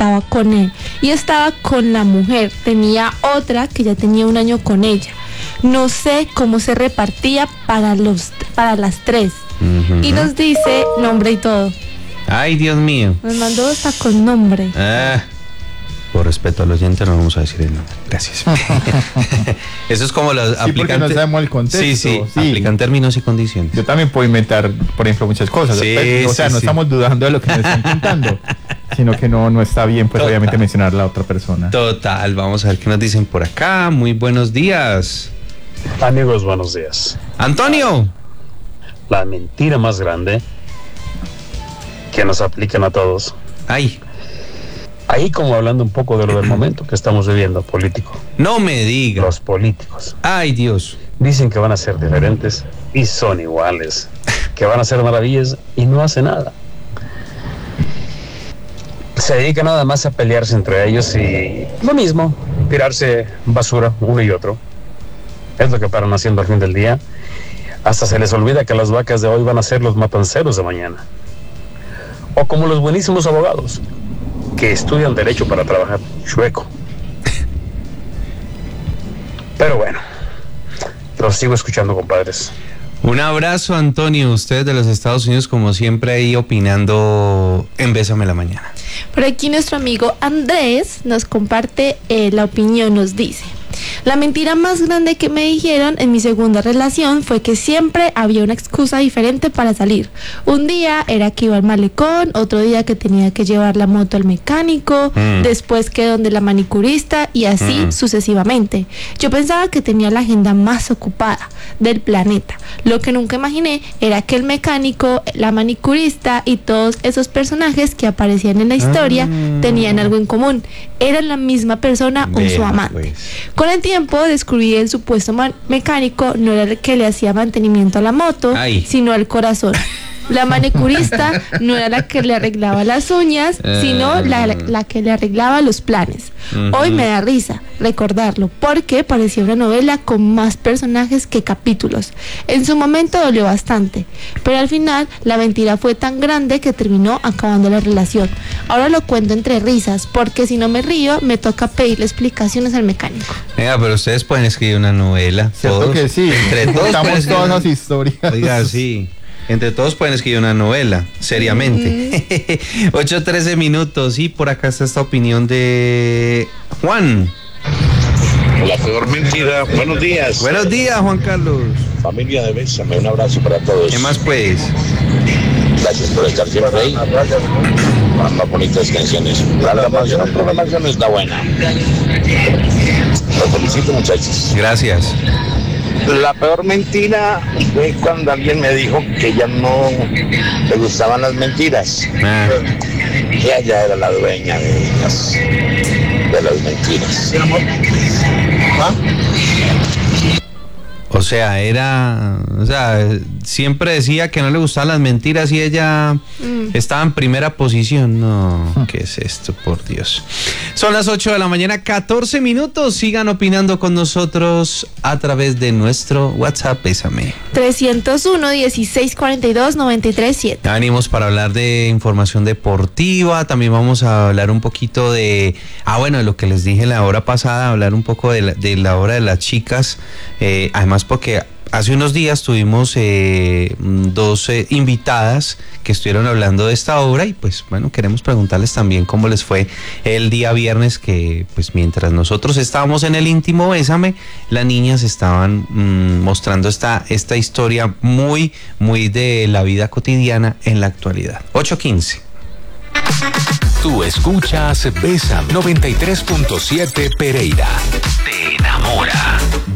estaba con él y estaba con la mujer. Tenía otra que ya tenía 1 año con ella. No sé cómo se repartía para las 3. Y nos dice nombre y todo. Ay, Dios mío. Nos mandó hasta con nombre. Por respeto al oyente no vamos a decir el nombre. Gracias. Eso es como los aplican. No sabemos el contexto. Sí, aplican términos y condiciones. Yo también puedo inventar, por ejemplo, muchas cosas. No estamos dudando de lo que me están contando, sino que no está bien, pues obviamente mencionar a la otra persona. Total, vamos a ver qué nos dicen por acá. Muy buenos días. Amigos, buenos días. Antonio. La mentira más grande que nos aplican a todos. Ahí como hablando un poco de lo del momento que estamos viviendo político. No me diga. Los políticos. Ay, Dios. Dicen que van a ser diferentes y son iguales. Que van a hacer maravillas y no hacen nada. Se dedican nada más a pelearse entre ellos y lo mismo, tirarse basura uno y otro. Es lo que paran haciendo al fin del día. Hasta se les olvida que las vacas de hoy van a ser los matanceros de mañana. O como los buenísimos abogados que estudian derecho para trabajar chueco. Pero bueno, los sigo escuchando, compadres. Un abrazo, Antonio, usted de los Estados Unidos, como siempre, ahí opinando en Bésame la Mañana. Por aquí nuestro amigo Andrés nos comparte la opinión, nos dice: la mentira más grande que me dijeron en mi segunda relación fue que siempre había una excusa diferente para salir. Un día era que iba al malecón, otro día que tenía que llevar la moto al mecánico, después que donde la manicurista y así sucesivamente. Yo pensaba que tenía la agenda más ocupada del planeta. Lo que nunca imaginé era que el mecánico, la manicurista y todos esos personajes que aparecían en la historia tenían algo en común. Eran la misma persona o su amante. Pues. Con el tiempo descubrí el supuesto mecánico no era el que le hacía mantenimiento a la moto, sino al corazón. La manicurista no era la que le arreglaba las uñas, sino la que le arreglaba los planes. Hoy me da risa recordarlo, porque parecía una novela con más personajes que capítulos. En su momento dolió bastante, pero al final la mentira fue tan grande que terminó acabando la relación. Ahora lo cuento entre risas, porque si no me río, me toca pedirle explicaciones al mecánico. Venga, pero ustedes pueden escribir una novela. Cierto todos, que sí, entre todos contamos todas las historias. Oiga, sí. Entre todos pueden escribir una novela, seriamente. 8:13 minutos y por acá está esta opinión de Juan. La peor mentira. Buenos días. Buenos días, Juan Carlos. Familia de Bésame, un abrazo para todos. ¿Qué más pues? Gracias por estar siempre ahí. Más bonitas canciones. La programación está buena. Los felicito, muchachos. Gracias. La peor mentira fue cuando alguien me dijo que ya no le gustaban las mentiras. Ella ya era la dueña de las mentiras. O sea, siempre decía que no le gustaban las mentiras y ella estaba en primera posición. No, ¿qué es esto? Por Dios. Son las 8 de la mañana, 14 minutos. Sigan opinando con nosotros a través de nuestro WhatsApp. Bésame. 301-1642-937. Ya venimos para hablar de información deportiva. También vamos a hablar un poquito de de lo que les dije la hora pasada, hablar un poco de la hora de las chicas. Además, porque hace unos días tuvimos 2 invitadas que estuvieron hablando de esta obra y pues bueno, queremos preguntarles también cómo les fue el día viernes, que pues mientras nosotros estábamos en el íntimo Bésame, las niñas estaban mostrando esta historia muy, muy de la vida cotidiana en la actualidad. 8:15. Tú escuchas Bésame 93.7 Pereira. Te enamora.